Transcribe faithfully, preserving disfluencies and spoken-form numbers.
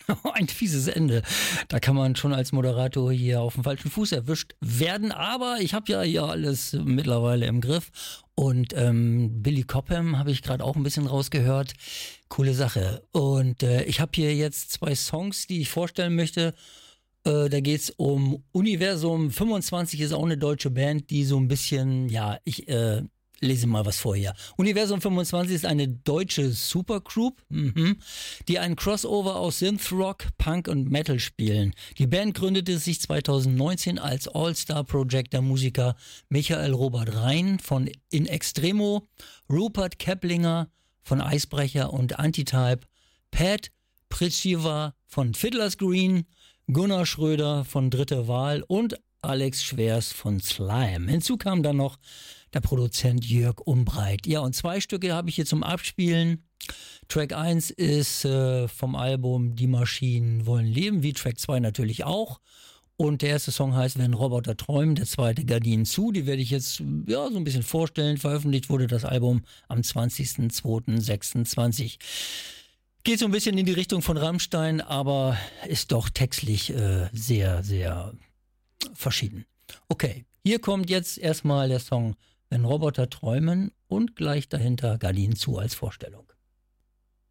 Ein fieses Ende. Da kann man schon als Moderator hier auf dem falschen Fuß erwischt werden. Aber ich habe ja hier alles mittlerweile im Griff. Und ähm, Billy Cobham habe ich gerade auch ein bisschen rausgehört. Coole Sache. Und äh, ich habe hier jetzt zwei Songs, die ich vorstellen möchte. Äh, da geht es um Universum fünfundzwanzig, ist auch eine deutsche Band, die so ein bisschen, ja, ich... Äh, lese mal was vor hier. Universum fünfundzwanzig ist eine deutsche Supergroup, mhm, die einen Crossover aus Synthrock, Punk und Metal spielen. Die Band gründete sich zweitausendneunzehn als All-Star-Projekt der Musiker Michael Robert Rhein von In Extremo, Rupert Keplinger von Eisbrecher und Antitype, Pat Pritchiva von Fiddler's Green, Gunnar Schröder von Dritte Wahl und Alex Schwers von Slime. Hinzu kam dann noch der Produzent Jörg Umbreit. Ja, und zwei Stücke habe ich hier zum Abspielen. Track eins ist äh, vom Album Die Maschinen wollen leben, wie Track zwei natürlich auch. Und der erste Song heißt Wenn Roboter träumen, der zweite Gardinen zu. Die werde ich jetzt ja so ein bisschen vorstellen. Veröffentlicht wurde das Album am zwanzigster zweiter sechsundzwanzig. Geht so ein bisschen in die Richtung von Rammstein, aber ist doch textlich äh, sehr, sehr verschieden. Okay, hier kommt jetzt erstmal der Song Wenn Roboter träumen und gleich dahinter Gardinen zu als Vorstellung.